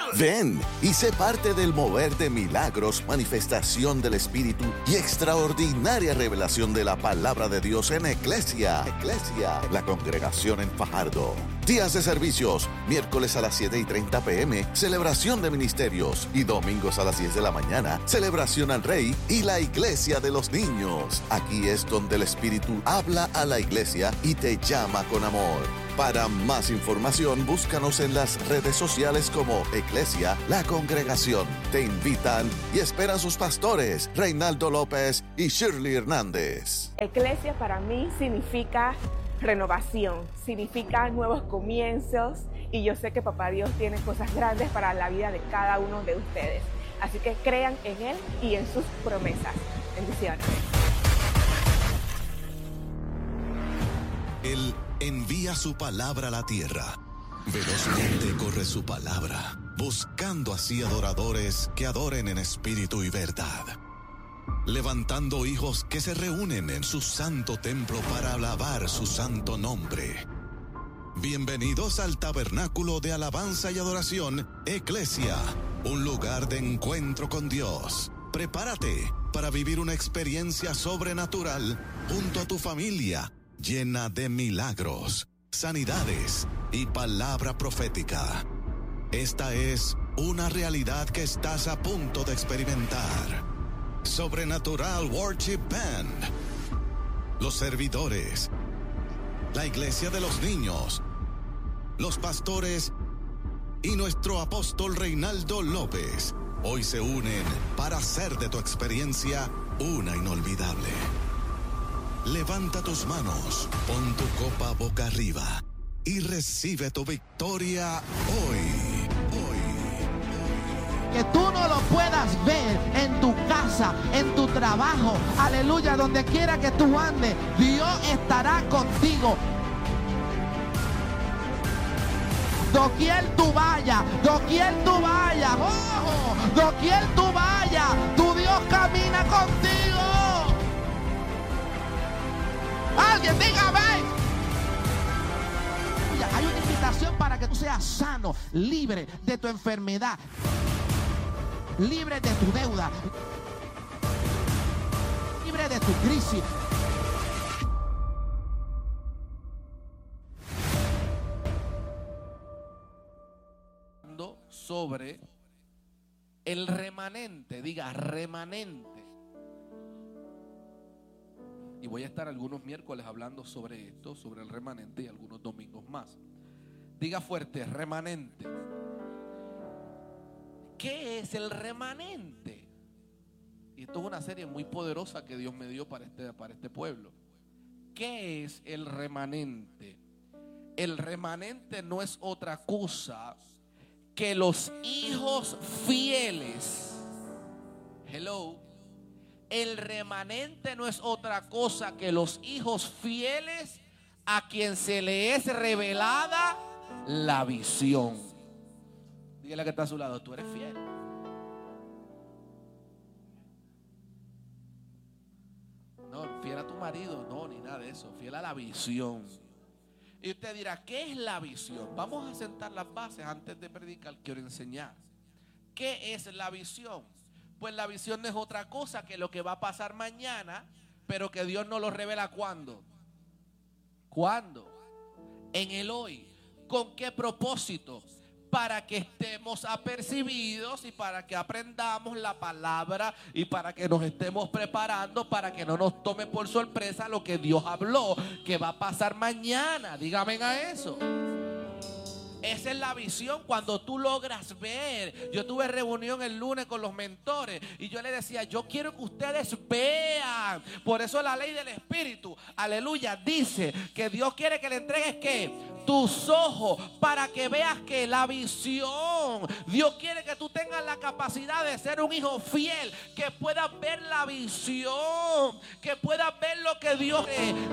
Ven y sé parte del mover de milagros, manifestación del Espíritu y extraordinaria revelación de la palabra de Dios en Eclesia, la congregación en Fajardo. Días de servicios, miércoles a las 7:30 p.m., celebración de ministerios, y domingos a las 10 de la mañana, celebración al Rey y la Iglesia de los Niños. Aquí es donde el Espíritu habla a la iglesia y te llama con amor. Para más información, búscanos en las redes sociales como Eclesia, la congregación. Te invitan y esperan sus pastores, Reinaldo López y Shirley Hernández. Eclesia para mí significa renovación, significa nuevos comienzos, y yo sé que Papá Dios tiene cosas grandes para la vida de cada uno de ustedes. Así que crean en Él y en sus promesas. Bendiciones. Él envía su palabra a la tierra. Velozmente corre su palabra, buscando así adoradores que adoren en espíritu y verdad. Levantando hijos que se reúnen en su santo templo para alabar su santo nombre. Bienvenidos al tabernáculo de alabanza y adoración, Eclesia, un lugar de encuentro con Dios. Prepárate para vivir una experiencia sobrenatural junto a tu familia, llena de milagros, sanidades y palabra profética. Esta es una realidad que estás a punto de experimentar. Sobrenatural Worship Band, los servidores, la Iglesia de los Niños, los pastores y nuestro apóstol Reinaldo López hoy se unen para hacer de tu experiencia una inolvidable. Levanta tus manos, pon tu copa boca arriba y recibe tu victoria hoy. Que tú no lo puedas ver en tu casa, en tu trabajo, aleluya, donde quiera que tú andes, Dios estará contigo. Doquier tú vayas, ojo, doquier tú vayas, tu Dios camina contigo. Alguien dígame. Hay una invitación para que tú seas sano, libre de tu enfermedad, libre de tu deuda, libre de tu crisis. Sobre el remanente, diga remanente. Y voy a estar algunos miércoles hablando sobre esto, sobre el remanente, y algunos domingos más. Diga fuerte, remanente. ¿Qué es el remanente? Y esto es una serie muy poderosa que Dios me dio para este pueblo. ¿Qué es el remanente? El remanente no es otra cosa que los hijos fieles. Hello. El remanente no es otra cosa que los hijos fieles a quien se le es revelada la visión. Dígale que está a su lado, tú eres fiel. No, fiel a tu marido, no, ni nada de eso. Fiel a la visión. Y usted dirá, ¿qué es la visión? Vamos a sentar las bases antes de predicar, quiero enseñar. ¿Qué es la visión? Pues la visión no es otra cosa que lo que va a pasar mañana, pero que Dios nos lo revela ¿cuándo? ¿Cuándo? En el hoy. ¿Con qué propósito? Para que estemos apercibidos y para que aprendamos la palabra y para que nos estemos preparando para que no nos tome por sorpresa lo que Dios habló que va a pasar mañana. Dígame a eso. Esa es la visión cuando tú logras ver. Yo tuve reunión el lunes con los mentores y yo les decía, yo quiero que ustedes vean. Por eso la ley del Espíritu, aleluya, dice que Dios quiere que le entregues ¿qué? Tus ojos para que veas que la visión. Dios quiere que tú tengas la capacidad de ser un hijo fiel, que puedas ver la visión, que puedas ver lo que Dios